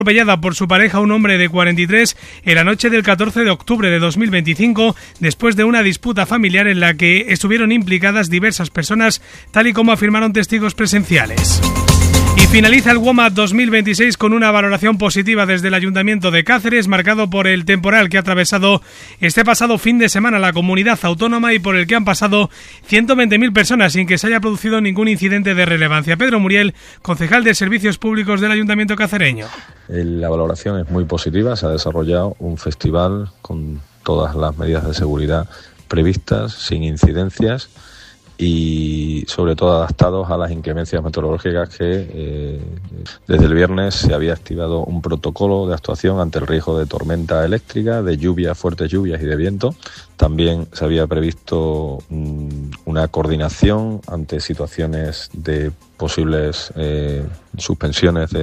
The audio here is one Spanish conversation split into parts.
Atropellada por su pareja, un hombre de 43, en la noche del 14 de octubre de 2025, después de una disputa familiar en la que estuvieron implicadas diversas personas, tal y como afirmaron testigos presenciales. Y finaliza el WOMAD 2026 con una valoración positiva desde el Ayuntamiento de Cáceres, marcado por el temporal que ha atravesado este pasado fin de semana la comunidad autónoma y por el que han pasado 120.000 personas sin que se haya producido ningún incidente de relevancia. Pedro Muriel, concejal de Servicios Públicos del Ayuntamiento cacereño. La valoración es muy positiva, se ha desarrollado un festival con todas las medidas de seguridad previstas, sin incidencias y sobre todo adaptados a las inclemencias meteorológicas que desde el viernes se había activado un protocolo de actuación ante el riesgo de tormenta eléctrica, de lluvia, fuertes lluvias y de viento. También se había previsto una coordinación ante situaciones de posibles suspensiones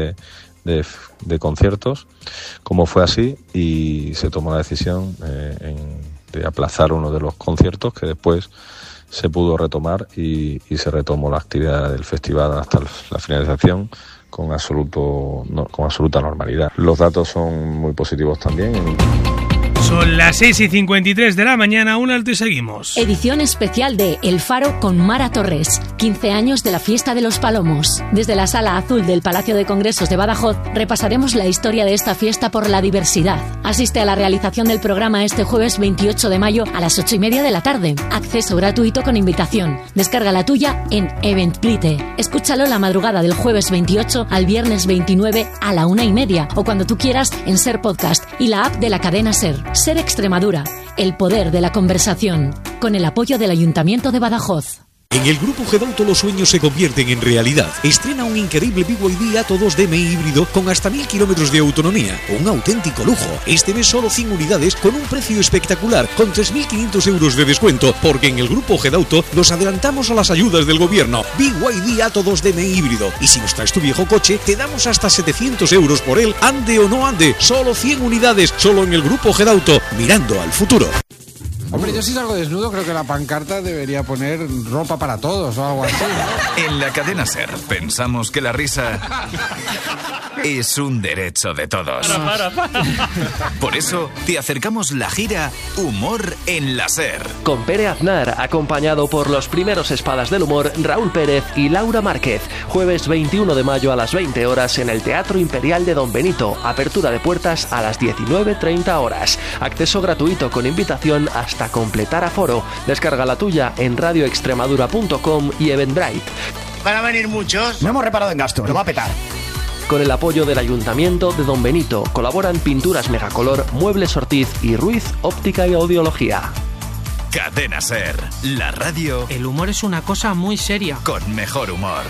de conciertos, como fue así, y se tomó la decisión de aplazar uno de los conciertos que después se pudo retomar y se retomó la actividad del festival hasta la finalización con absoluta normalidad. Los datos son muy positivos también. Son las 6:53 de la mañana, un alto y seguimos. Edición especial de El Faro con Mara Torres. 15 años de la Fiesta de los Palomos. Desde la Sala Azul del Palacio de Congresos de Badajoz repasaremos la historia de esta fiesta por la diversidad. Asiste a la realización del programa este jueves 28 de mayo a las 8:30 de la tarde. Acceso gratuito con invitación. Descarga la tuya en Eventbrite. Escúchalo la madrugada del jueves 28 al viernes 29 a la 1:30 o cuando tú quieras en Ser Podcast y la app de la cadena Ser. Ser Extremadura, el poder de la conversación, con el apoyo del Ayuntamiento de Badajoz. En el Grupo Gedauto los sueños se convierten en realidad. Estrena un increíble BYD Atto 2DM híbrido con hasta 1000 kilómetros de autonomía. Un auténtico lujo. Este mes solo 100 unidades con un precio espectacular, con 3.500 euros de descuento, porque en el Grupo Gedauto nos adelantamos a las ayudas del gobierno. BYD Atto 2DM híbrido. Y si nos traes tu viejo coche, te damos hasta 700 euros por él, ande o no ande. Solo 100 unidades, solo en el Grupo Gedauto, mirando al futuro. Hombre, yo si salgo desnudo creo que la pancarta debería poner ropa para todos o algo así, ¿no? En la cadena SER pensamos que la risa es un derecho de todos. Para. Por eso te acercamos la gira Humor en la SER. Con Pere Aznar, acompañado por los primeros espadas del humor Raúl Pérez y Laura Márquez. Jueves 21 de mayo a las 20 horas en el Teatro Imperial de Don Benito. Apertura de puertas a las 19:30 horas. Acceso gratuito con invitación hasta completar aforo. Descarga la tuya en radioextremadura.com y Eventbrite. ¿Van a venir muchos? No hemos reparado en gasto, lo va a petar. Con el apoyo del Ayuntamiento de Don Benito colaboran Pinturas Megacolor, Muebles Ortiz y Ruiz Óptica y Audiología. Cadena SER, la radio. El humor es una cosa muy seria. Con mejor humor.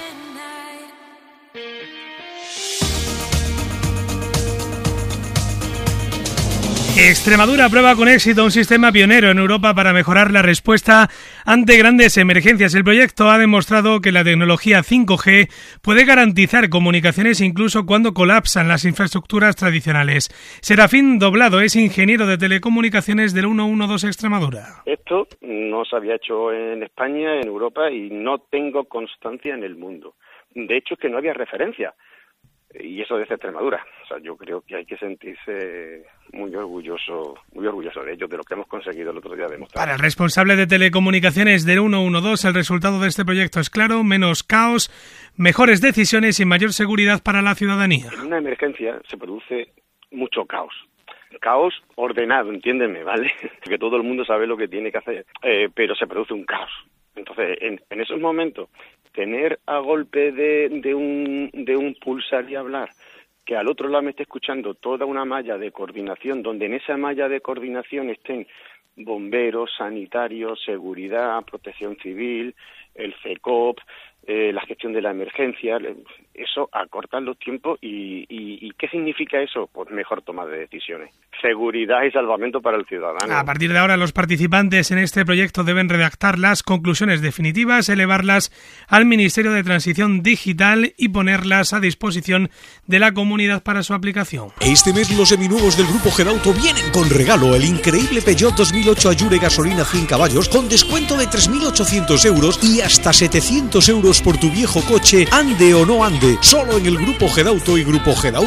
Extremadura prueba con éxito un sistema pionero en Europa para mejorar la respuesta ante grandes emergencias. El proyecto ha demostrado que la tecnología 5G puede garantizar comunicaciones incluso cuando colapsan las infraestructuras tradicionales. Serafín Doblado es ingeniero de telecomunicaciones del 112 Extremadura. Esto no se había hecho en España, en Europa, y no tengo constancia en el mundo. De hecho, es que no había referencia. Y eso desde Extremadura. O sea, yo creo que hay que sentirse muy orgulloso de ello, de lo que hemos conseguido el otro día demostrar. Para el responsable de telecomunicaciones del 112, el resultado de este proyecto es claro: menos caos, mejores decisiones y mayor seguridad para la ciudadanía. En una emergencia se produce mucho caos. Caos ordenado, entiéndeme, ¿vale? Que todo el mundo sabe lo que tiene que hacer, pero se produce un caos. Entonces, en esos momentos, tener a golpe de un pulsar y hablar, que al otro lado me esté escuchando toda una malla de coordinación, donde en esa malla de coordinación estén bomberos, sanitarios, seguridad, protección civil, el CECOP, la gestión de la emergencia, eso acorta los tiempos y ¿qué significa eso? Pues mejor toma de decisiones. Seguridad y salvamento para el ciudadano. A partir de ahora, los participantes en este proyecto deben redactar las conclusiones definitivas, elevarlas al Ministerio de Transición Digital y ponerlas a disposición de la comunidad para su aplicación. Este mes los seminuevos del Grupo Gedauto vienen con regalo: el increíble Peugeot 2008 Allure gasolina 100 caballos con descuento de 3.800 euros y hasta 700 euros por tu viejo coche, ande o no ande. Solo en el Grupo Gedauto y grupogedauto.com.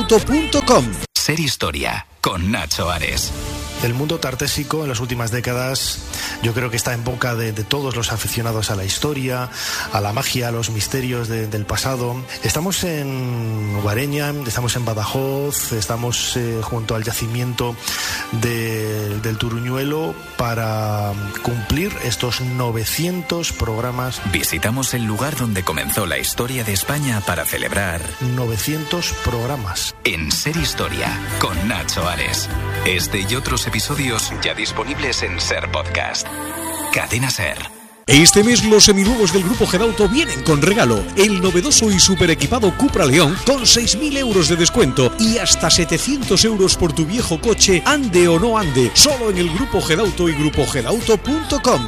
serhistoria.com. Ser Historia, con Nacho Ares. El mundo tartésico en las últimas décadas yo creo que está en boca de todos los aficionados a la historia, a la magia, a los misterios del pasado. Estamos en Guareña, estamos en Badajoz, estamos junto al yacimiento del Turuñuelo para cumplir estos 900 programas. Visitamos el lugar donde comenzó la historia de España para celebrar 900 programas. En Ser Historia, con Nacho Ares. Este y otros episodios ya disponibles en Ser Podcast. Cadena Ser. Este mes los seminuevos del Grupo Gedauto vienen con regalo. El novedoso y super equipado Cupra León con 6.000 euros de descuento y hasta 700 euros por tu viejo coche, ande o no ande. Solo en el Grupo Gedauto y grupogedauto.com.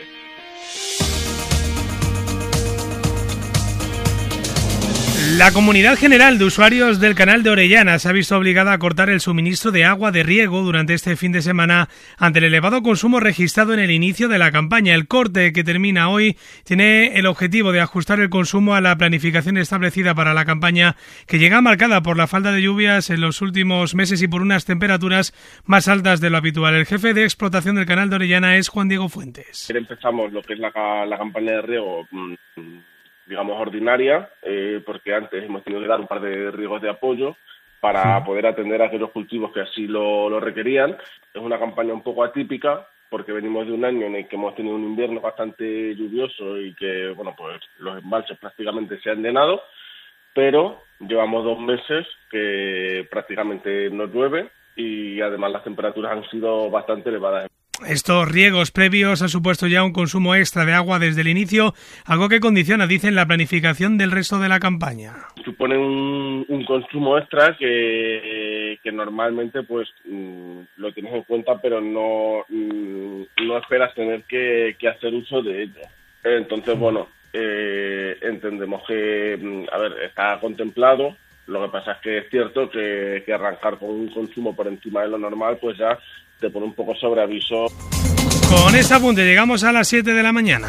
La Comunidad General de Usuarios del Canal de Orellana se ha visto obligada a cortar el suministro de agua de riego durante este fin de semana ante el elevado consumo registrado en el inicio de la campaña. El corte, que termina hoy, tiene el objetivo de ajustar el consumo a la planificación establecida para la campaña, que llega marcada por la falta de lluvias en los últimos meses y por unas temperaturas más altas de lo habitual. El jefe de explotación del Canal de Orellana es Juan Diego Fuentes. Empezamos lo que es la campaña de riego, digamos, ordinaria, porque antes hemos tenido que dar un par de riegos de apoyo para poder atender a aquellos cultivos que así lo requerían. Es una campaña un poco atípica porque venimos de un año en el que hemos tenido un invierno bastante lluvioso y que, bueno, pues los embalses prácticamente se han llenado, pero llevamos 2 meses que prácticamente no llueve y además las temperaturas han sido bastante elevadas. Estos riegos previos han supuesto ya un consumo extra de agua desde el inicio, algo que condiciona, dicen, la planificación del resto de la campaña. Supone un consumo extra que normalmente pues lo tienes en cuenta, pero no esperas tener que hacer uso de ello. Entonces, bueno, entendemos que, está contemplado. Lo que pasa es que es cierto que arrancar con un consumo por encima de lo normal, pues ya te pone un poco sobre aviso. Con este apunte llegamos a las 7 de la mañana.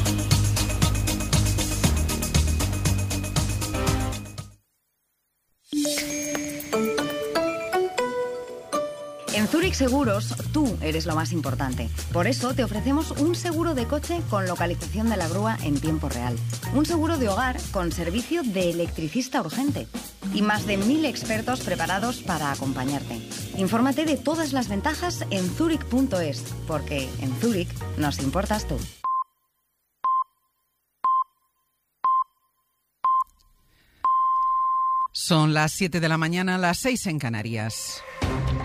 En Zurich Seguros, tú eres lo más importante. Por eso te ofrecemos un seguro de coche con localización de la grúa en tiempo real. Un seguro de hogar con servicio de electricista urgente. Y más de 1.000 expertos preparados para acompañarte. Infórmate de todas las ventajas en Zurich.es, porque en Zurich nos importas tú. Son las 7 de la mañana, las 6 en Canarias.